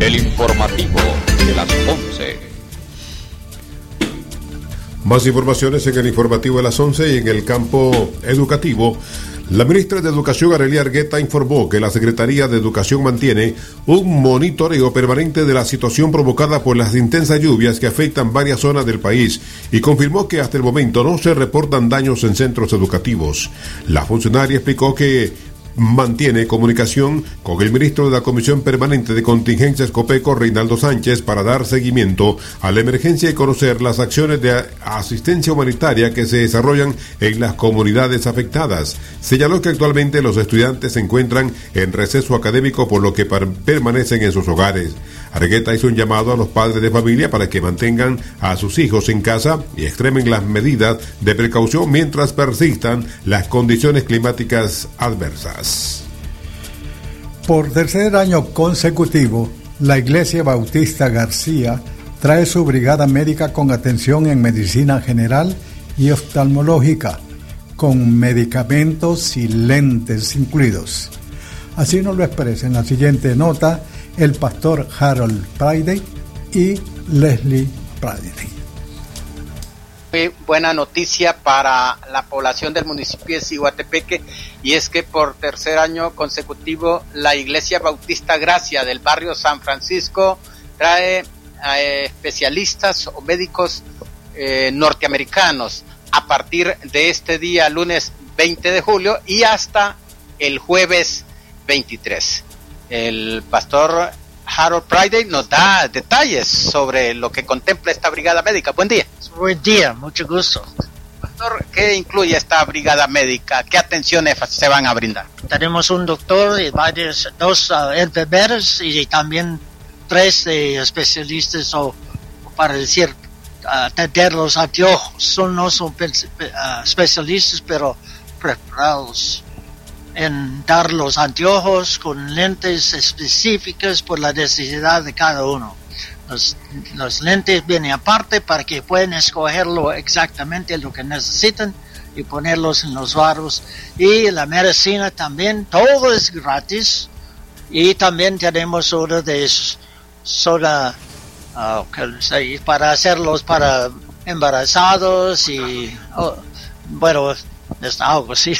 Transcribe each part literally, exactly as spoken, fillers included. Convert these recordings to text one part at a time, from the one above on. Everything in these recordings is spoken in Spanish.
El informativo de las once. Más informaciones en el informativo de las once y en el campo educativo. La ministra de Educación, Arely Argueta, informó que la Secretaría de Educación mantiene un monitoreo permanente de la situación provocada por las intensas lluvias que afectan varias zonas del país y confirmó que hasta el momento no se reportan daños en centros educativos. La funcionaria explicó que mantiene comunicación con el ministro de la Comisión Permanente de Contingencias COPECO, Reinaldo Sánchez, para dar seguimiento a la emergencia y conocer las acciones de asistencia humanitaria que se desarrollan en las comunidades afectadas. Señaló que actualmente los estudiantes se encuentran en receso académico, por lo que permanecen en sus hogares. Argueta hizo un llamado a los padres de familia para que mantengan a sus hijos en casa y extremen las medidas de precaución mientras persistan las condiciones climáticas adversas. Por tercer año consecutivo, la Iglesia Bautista García trae su brigada médica con atención en medicina general y oftalmológica, con medicamentos y lentes incluidos. Así nos lo expresa en la siguiente nota el pastor Harold Friday y Leslie Friday. Muy buena noticia para la población del municipio de Ciguatepeque, y es que por tercer año consecutivo la Iglesia Bautista Gracia del barrio San Francisco trae eh, especialistas o médicos eh, norteamericanos a partir de este día, lunes veinte de julio, y hasta el jueves veintitrés. El pastor Harold Friday nos da detalles sobre lo que contempla esta brigada médica. Buen día. Buen día, mucho gusto. Pastor, ¿qué incluye esta brigada médica? ¿Qué atenciones se van a brindar? Tenemos un doctor y varios, dos uh, enfermeros y también tres eh, especialistas, o para decir, uh, atender los anteojos. Son, no son uh, especialistas, pero preparados en dar los anteojos con lentes específicas por la necesidad de cada uno. Los, los lentes vienen aparte para que puedan escogerlo exactamente lo que necesitan y ponerlos en los varos. Y la medicina también, todo es gratis. Y también tenemos uno de soda uh, para hacerlos para embarazados y oh, bueno, es algo así.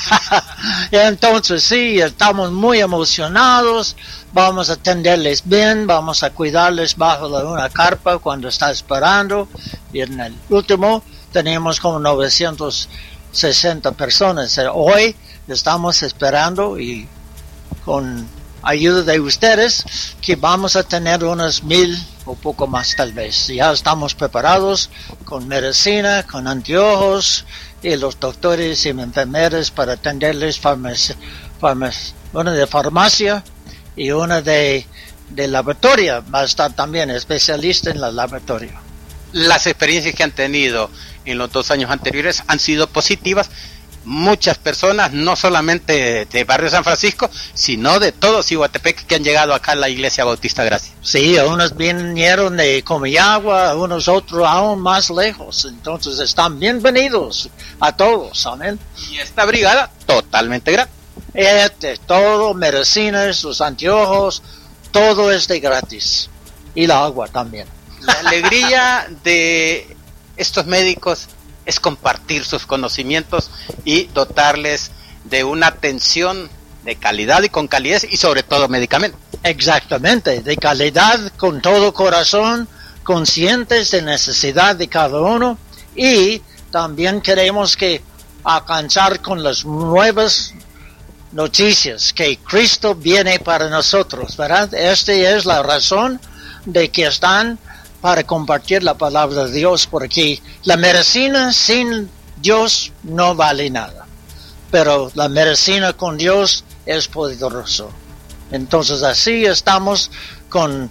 Entonces sí, estamos muy emocionados, vamos a atenderles bien, vamos a cuidarles bajo una carpa cuando está esperando, y en el último tenemos como novecientas sesenta personas. Hoy estamos esperando, y con ayuda de ustedes, que vamos a tener unos mil o poco más tal vez. Ya estamos preparados con medicina, con anteojos, y los doctores y enfermeras para atenderles, farmacia, farmacia, una de farmacia y una de, de laboratorio. Va a estar también especialista en la laboratorio. Las experiencias que han tenido en los dos años anteriores han sido positivas. Muchas personas, no solamente de barrio San Francisco, sino de todo Ciguatepeque, que han llegado acá a la Iglesia Bautista Gracia. Sí, unos vinieron de Comillagua, unos otros aún más lejos. Entonces están bienvenidos a todos, amén. Y esta brigada totalmente gratis. Este, todo, medicinas, los anteojos, todo es de gratis. Y la agua también. La alegría de estos médicos es compartir sus conocimientos y dotarles de una atención de calidad y con calidez, y sobre todo medicamentos. Exactamente, de calidad, con todo corazón, conscientes de necesidad de cada uno, y también queremos que alcanzar con las nuevas noticias que Cristo viene para nosotros, ¿verdad? Esta es la razón de que están para compartir la palabra de Dios, porque la medicina sin Dios no vale nada, pero la medicina con Dios es poderoso. Entonces así estamos con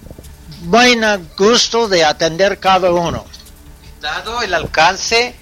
buen gusto de atender cada uno. Dado el alcance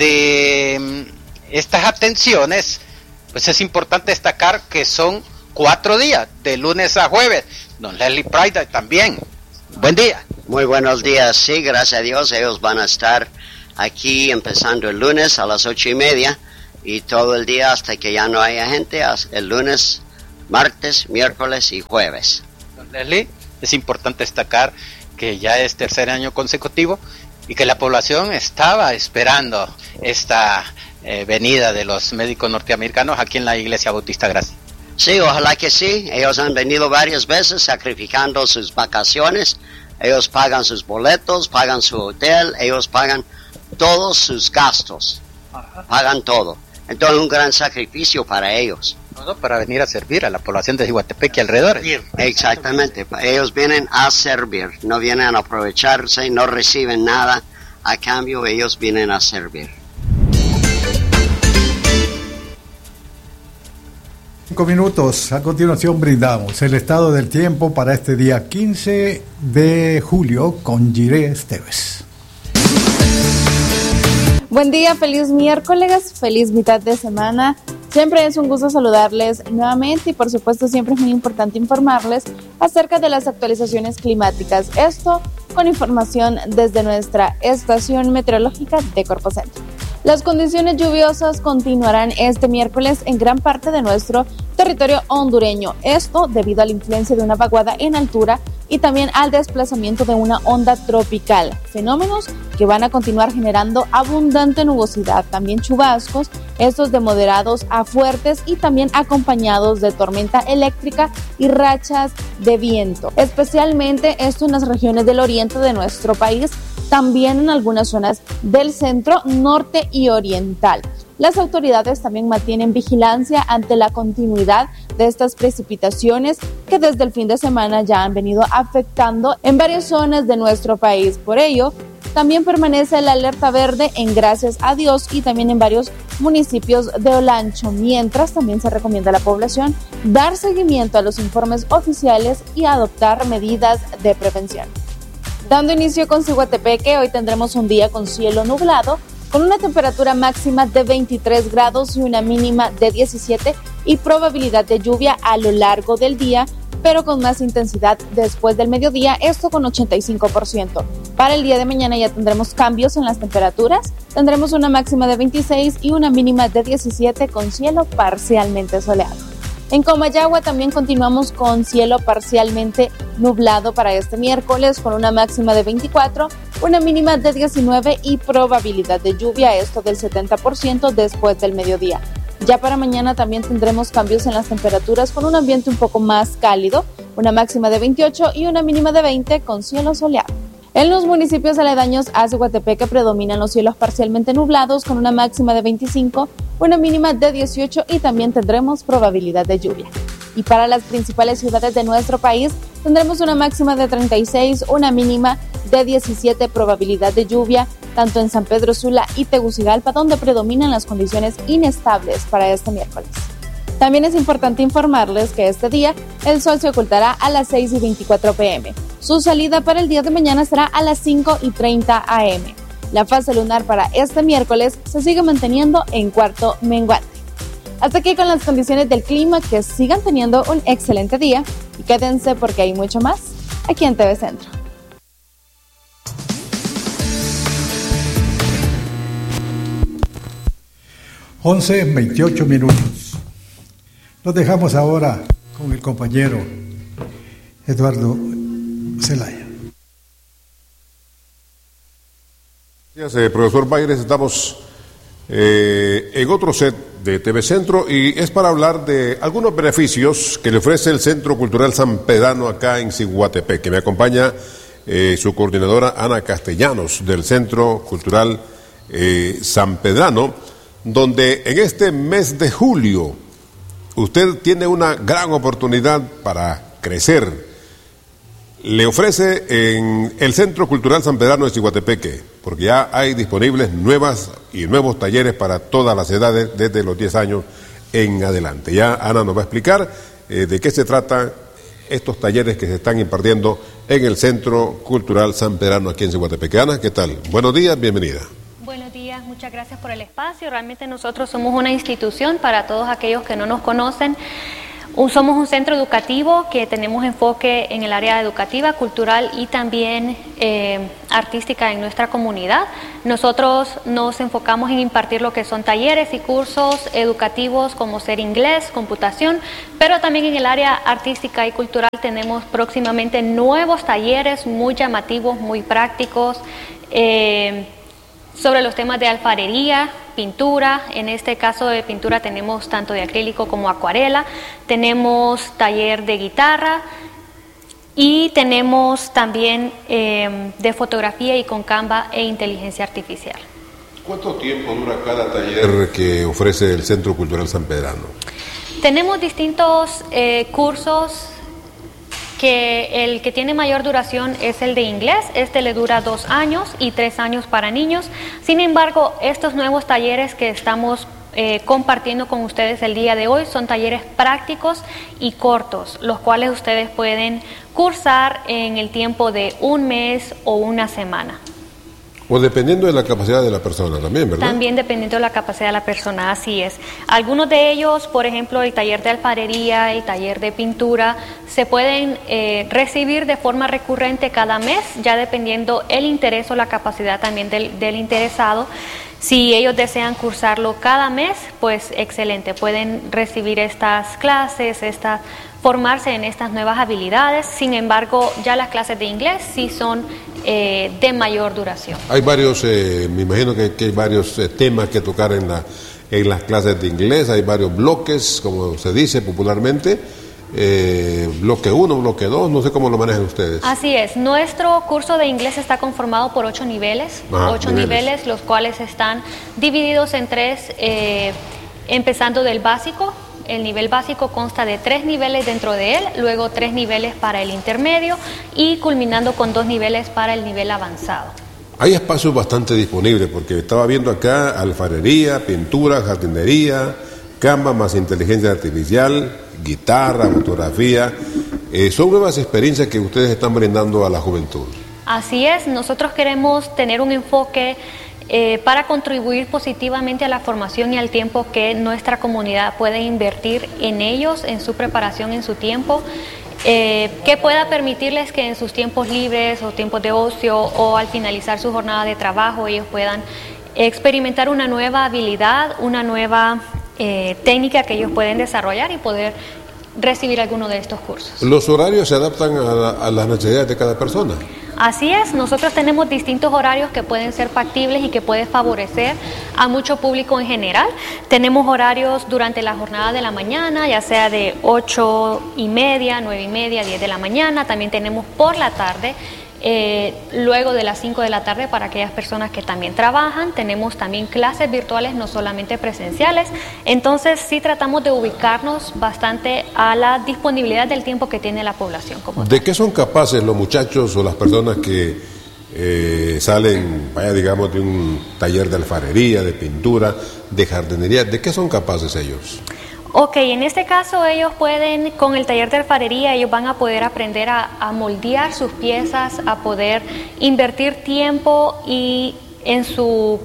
de estas atenciones, pues es importante destacar que son cuatro días, de lunes a jueves. Don Leslie Friday también. Buen día. Muy buenos días, sí, gracias a Dios, ellos van a estar aquí empezando el lunes a las ocho y media y todo el día hasta que ya no haya gente, el lunes, martes, miércoles y jueves. Don Leslie, Es importante destacar que ya es tercer año consecutivo y que la población estaba esperando esta eh, venida de los médicos norteamericanos aquí en la Iglesia Bautista Gracia. Sí, ojalá que sí. Ellos han venido varias veces sacrificando sus vacaciones. Ellos pagan sus boletos, pagan su hotel, ellos pagan todos sus gastos. Pagan todo. Entonces es un gran sacrificio para ellos. Todo para venir a servir a la población de Iguatepec y alrededores. Exactamente. Ellos vienen a servir, no vienen a aprovecharse, no reciben nada. A cambio, ellos vienen a servir. Cinco minutos. A continuación brindamos el estado del tiempo para este día quince de julio con Jiré Esteves. Buen día, feliz miércoles, feliz mitad de semana. Siempre es un gusto saludarles nuevamente y por supuesto siempre es muy importante informarles acerca de las actualizaciones climáticas. Esto con información desde nuestra estación meteorológica de Corpocentro. Las condiciones lluviosas continuarán este miércoles en gran parte de nuestro territorio hondureño. Esto debido a la influencia de una vaguada en altura y también al desplazamiento de una onda tropical. Fenómenos que van a continuar generando abundante nubosidad, también chubascos, estos de moderados a fuertes y también acompañados de tormenta eléctrica y rachas de viento. Especialmente esto en las regiones del oriente de nuestro país, también en algunas zonas del centro, norte y oriental. Las autoridades también mantienen vigilancia ante la continuidad de estas precipitaciones que desde el fin de semana ya han venido afectando en varias zonas de nuestro país. Por ello, también permanece la alerta verde en Gracias a Dios y también en varios municipios de Olancho, mientras también se recomienda a la población dar seguimiento a los informes oficiales y adoptar medidas de prevención. Dando inicio con Ciguatepeque, hoy tendremos un día con cielo nublado, con una temperatura máxima de veintitrés grados y una mínima de diecisiete y probabilidad de lluvia a lo largo del día, pero con más intensidad después del mediodía, esto con ochenta y cinco por ciento. Para el día de mañana ya tendremos cambios en las temperaturas, tendremos una máxima de veintiséis y una mínima de diecisiete con cielo parcialmente soleado. En Comayagua también continuamos con cielo parcialmente nublado para este miércoles con una máxima de veinticuatro, una mínima de diecinueve y probabilidad de lluvia, esto del setenta por ciento después del mediodía. Ya para mañana también tendremos cambios en las temperaturas con un ambiente un poco más cálido, una máxima de veintiocho y una mínima de veinte con cielo soleado. En los municipios aledaños a Ciguatepeque predominan los cielos parcialmente nublados con una máxima de veinticinco, una mínima de dieciocho y también tendremos probabilidad de lluvia. Y para las principales ciudades de nuestro país tendremos una máxima de treinta y seis, una mínima de diecisiete, probabilidad de lluvia, tanto en San Pedro Sula y Tegucigalpa, donde predominan las condiciones inestables para este miércoles. También es importante informarles que este día el sol se ocultará a las seis y veinticuatro pm. Su salida para el día de mañana será a las cinco y treinta am. La fase lunar para este miércoles se sigue manteniendo en cuarto menguante. Hasta aquí con las condiciones del clima, que sigan teniendo un excelente día y quédense porque hay mucho más aquí en T V Centro. once veintiocho minutos. Los dejamos ahora con el compañero Eduardo Zelaya. Gracias, eh, profesor Baires. Estamos eh, en otro set de T V Centro y es para hablar de algunos beneficios que le ofrece el Centro Cultural Sanpedrano acá en Ciguatepec, que me acompaña eh, su coordinadora Ana Castellanos del Centro Cultural eh, Sanpedrano, donde en este mes de julio usted tiene una gran oportunidad para crecer. Le ofrece en el Centro Cultural Sanpedrano de Ciguatepeque, porque ya hay disponibles nuevas y nuevos talleres para todas las edades, desde los diez años en adelante. Ya Ana nos va a explicar eh, de qué se trata estos talleres que se están impartiendo en el Centro Cultural Sanpedrano aquí en Ciguatepeque. Ana, ¿qué tal? Buenos días, bienvenida. Buenos días, muchas gracias por el espacio. Realmente nosotros somos una institución para todos aquellos que no nos conocen. Un, somos un centro educativo que tenemos enfoque en el área educativa, cultural y también eh, artística en nuestra comunidad. Nosotros nos enfocamos en impartir lo que son talleres y cursos educativos como ser inglés, computación, pero también en el área artística y cultural tenemos próximamente nuevos talleres muy llamativos, muy prácticos, eh, sobre los temas de alfarería, pintura. En este caso de pintura tenemos tanto de acrílico como acuarela, tenemos taller de guitarra y tenemos también eh, de fotografía y con Canva e inteligencia artificial. ¿Cuánto tiempo dura cada taller que ofrece el Centro Cultural San Pedrano? Tenemos distintos eh, cursos, que el que tiene mayor duración es el de inglés. Este le dura dos años y tres años para niños. Sin embargo, estos nuevos talleres que estamos eh, compartiendo con ustedes el día de hoy son talleres prácticos y cortos, los cuales ustedes pueden cursar en el tiempo de un mes o una semana. O dependiendo de la capacidad de la persona también, ¿verdad? También dependiendo de la capacidad de la persona, así es. Algunos de ellos, por ejemplo, el taller de alfarería, el taller de pintura, se pueden eh, recibir de forma recurrente cada mes, ya dependiendo el interés o la capacidad también del, del interesado. Si ellos desean cursarlo cada mes, pues excelente, pueden recibir estas clases, estas, formarse en estas nuevas habilidades. Sin embargo, ya las clases de inglés sí son eh, de mayor duración. Hay varios, eh, me imagino que, que hay varios eh, temas que tocar en, la, en las clases de inglés, hay varios bloques, como se dice popularmente. Eh, bloque uno, bloque dos, no sé cómo lo manejan ustedes. Así es, nuestro curso de inglés está conformado por ocho niveles, Ajá, ocho niveles. niveles, los cuales están divididos en tres, eh, empezando del básico. El nivel básico consta de tres niveles dentro de él, luego tres niveles para el intermedio y culminando con dos niveles para el nivel avanzado. Hay espacios bastante disponibles, porque estaba viendo acá alfarería, pintura, jardinería, Canva más inteligencia artificial, guitarra, fotografía. Eh, son nuevas experiencias que ustedes están brindando a la juventud. Así es, nosotros queremos tener un enfoque eh, para contribuir positivamente a la formación y al tiempo que nuestra comunidad puede invertir en ellos, en su preparación, en su tiempo, eh, que pueda permitirles que en sus tiempos libres o tiempos de ocio o al finalizar su jornada de trabajo ellos puedan experimentar una nueva habilidad, una nueva eh, técnica que ellos pueden desarrollar y poder recibir alguno de estos cursos. ¿Los horarios se adaptan a, la, a las necesidades de cada persona? Así es, nosotros tenemos distintos horarios que pueden ser factibles y que pueden favorecer a mucho público en general. Tenemos horarios durante la jornada de la mañana, ya sea de ocho y media, nueve y media, diez de la mañana. También tenemos por la tarde, eh, luego de las cinco de la tarde para aquellas personas que también trabajan. Tenemos también clases virtuales, no solamente presenciales. Entonces sí tratamos de ubicarnos bastante a la disponibilidad del tiempo que tiene la población. Como ¿De qué son capaces los muchachos o las personas que eh, salen, vaya, digamos, de un taller de alfarería, de pintura, de jardinería? ¿De qué son capaces ellos? Ok, en este caso ellos pueden, con el taller de alfarería, ellos van a poder aprender a, a moldear sus piezas, a poder invertir tiempo y en su,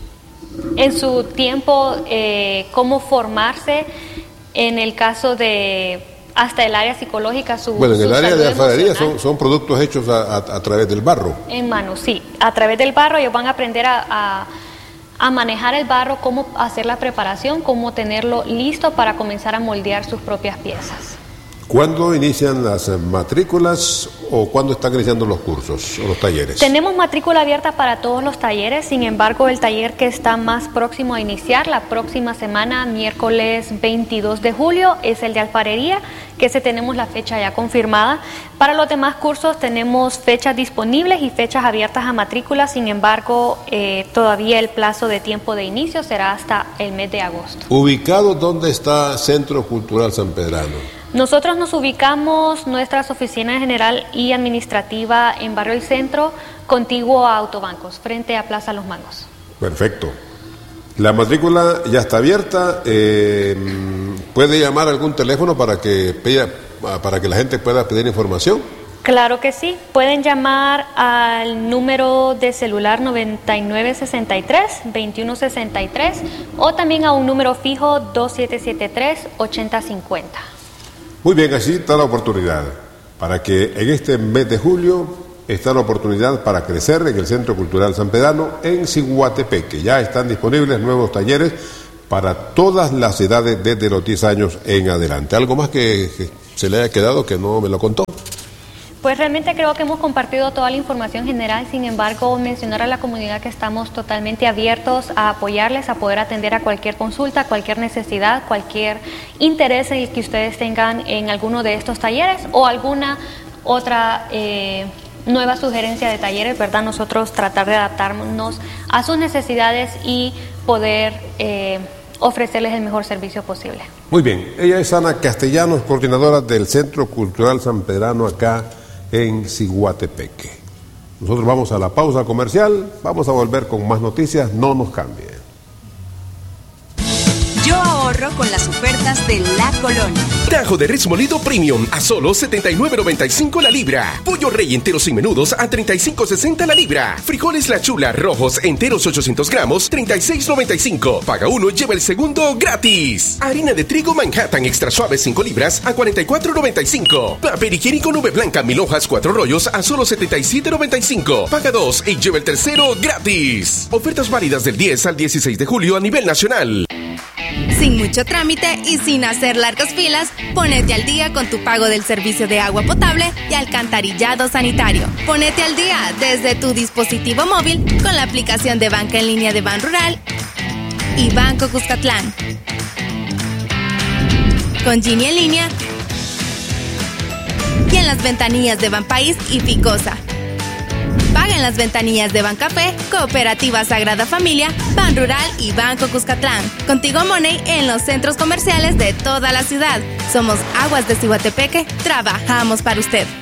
en su tiempo eh, cómo formarse. En el caso de hasta el área psicológica, su Bueno, en su el área salud de alfarería emocional. son, son productos hechos a, a, a través del barro. En mano, sí. A través del barro ellos van a aprender a, a, a manejar el barro, cómo hacer la preparación, cómo tenerlo listo para comenzar a moldear sus propias piezas. ¿Cuándo inician las matrículas o cuándo están iniciando los cursos o los talleres? Tenemos matrícula abierta para todos los talleres, sin embargo el taller que está más próximo a iniciar la próxima semana, miércoles veintidós de julio, es el de alfarería, que ese tenemos la fecha ya confirmada. Para los demás cursos tenemos fechas disponibles y fechas abiertas a matrícula, sin embargo eh, todavía el plazo de tiempo de inicio será hasta el mes de agosto. ¿Ubicado dónde está Centro Cultural San Pedrano? Nosotros nos ubicamos, nuestras oficinas general y administrativa en Barrio El Centro, contiguo a Autobancos, frente a Plaza Los Mangos. Perfecto. La matrícula ya está abierta. Eh, ¿Puede llamar a algún teléfono para que, pida, para que la gente pueda pedir información? Claro que sí, pueden llamar al número de celular noventa y nueve sesenta y tres, veintiuno sesenta y tres o también a un número fijo dos siete siete tres, ochenta cincuenta. Muy bien, así está la oportunidad para que en este mes de julio está la oportunidad para crecer en el Centro Cultural San Pedrano en Ciguatepeque. Ya están disponibles nuevos talleres para todas las edades desde los diez años en adelante. ¿Algo más que, que se le haya quedado que no me lo contó? Pues realmente creo que hemos compartido toda la información general, sin embargo, mencionar a la comunidad que estamos totalmente abiertos a apoyarles, a poder atender a cualquier consulta, cualquier necesidad, cualquier interés en el que ustedes tengan en alguno de estos talleres o alguna otra eh, nueva sugerencia de talleres, ¿verdad? Nosotros tratar de adaptarnos a sus necesidades y poder eh, ofrecerles el mejor servicio posible. Muy bien, ella es Ana Castellanos, coordinadora del Centro Cultural San Pedrano acá en Ciguatepeque. Nosotros vamos a la pausa comercial, vamos a volver con más noticias, no nos cambien. Yo ahorro con las ofertas de La Colonia. Tajo de res molido premium a solo setenta y nueve noventa y cinco la libra. Pollo rey enteros y menudos a treinta y cinco sesenta la libra. Frijoles La Chula rojos enteros ochocientos gramos, treinta y seis noventa y cinco. Paga uno y lleva el segundo gratis. Harina de trigo Manhattan extra suave cinco libras a cuarenta y cuatro noventa y cinco. Papel higiénico nube blanca mil hojas cuatro rollos a solo setenta y siete noventa y cinco. Paga dos y lleva el tercero gratis. Ofertas válidas del diez al dieciséis de julio a nivel nacional. Sin mucho trámite y sin hacer largas filas, ponete al día con tu pago del servicio de agua potable y alcantarillado sanitario. Ponete al día desde tu dispositivo móvil con la aplicación de banca en línea de Ban Rural y Banco Cuscatlán. Con Gini en línea y en las ventanillas de Banpaís y Ficosa. Paga en las ventanillas de Bancafé, Cooperativa Sagrada Familia, Ban Rural y Banco Cuscatlán. Contigo Money en los centros comerciales de toda la ciudad. Somos Aguas de Ciguatepeque, trabajamos para usted.